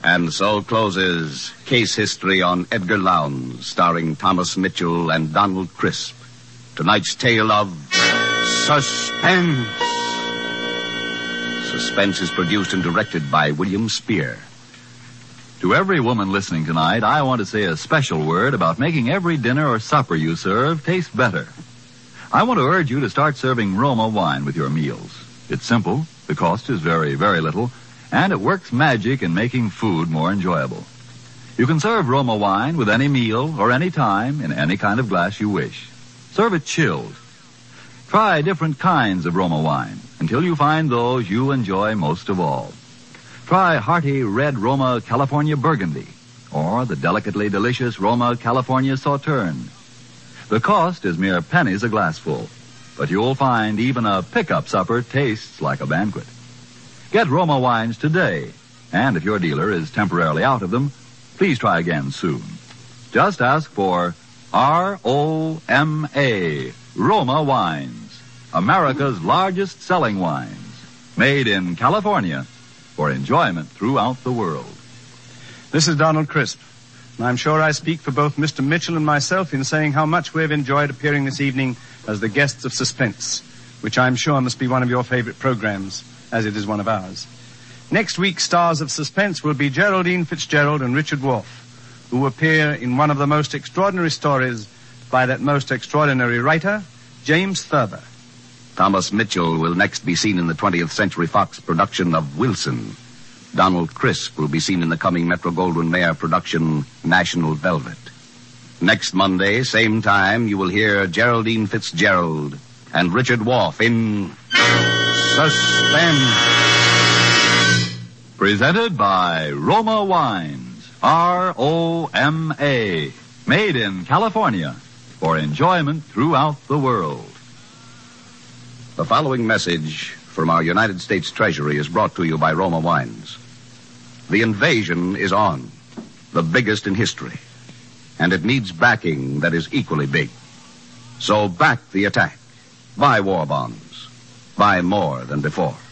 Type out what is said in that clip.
And so closes Case History on Edgar Lowndes, starring Thomas Mitchell and Donald Crisp. Tonight's tale of Suspense. Suspense is produced and directed by William Spear. To every woman listening tonight, I want to say a special word about making every dinner or supper you serve taste better. I want to urge you to start serving Roma wine with your meals. It's simple, the cost is very, very little, and it works magic in making food more enjoyable. You can serve Roma wine with any meal or any time in any kind of glass you wish. Serve it chilled. Try different kinds of Roma wine until you find those you enjoy most of all. Try hearty red Roma California Burgundy or the delicately delicious Roma California Sauterne. The cost is mere pennies a glassful, but you'll find even a pickup supper tastes like a banquet. Get Roma wines today, and if your dealer is temporarily out of them, please try again soon. Just ask for R-O-M-A, Roma Wines, America's largest selling wines, made in California for enjoyment throughout the world. This is Donald Crisp, and I'm sure I speak for both Mr. Mitchell and myself in saying how much we've enjoyed appearing this evening as the guests of Suspense, which I'm sure must be one of your favorite programs, as it is one of ours. Next week's stars of Suspense will be Geraldine Fitzgerald and Richard Wolff, who appear in one of the most extraordinary stories by that most extraordinary writer, James Thurber. Thomas Mitchell will next be seen in the 20th Century Fox production of Wilson. Donald Crisp will be seen in the coming Metro-Goldwyn-Mayer production, National Velvet. Next Monday, same time, you will hear Geraldine Fitzgerald and Richard Wolff in Suspense. Presented by Roma Wines, R-O-M-A, made in California for enjoyment throughout the world. The following message from our United States Treasury is brought to you by Roma Wines. The invasion is on, the biggest in history, and it needs backing that is equally big. So back the attack. Buy war bonds. Buy more than before.